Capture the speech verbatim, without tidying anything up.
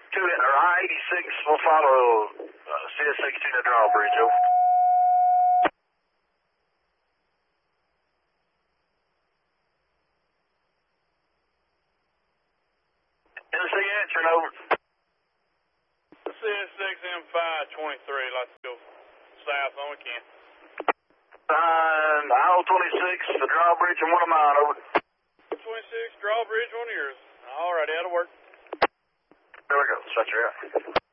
two, or I eighty-six will follow uh, C S sixteen at Drawbridge, over. Tennessee answering, over. C S six M five twenty-three, let's go south on we can. Sign aisle twenty-six, the Drawbridge, and one of mine, over. twenty-six, Drawbridge, one of yours. All righty, that'll work. There we go, shut you out.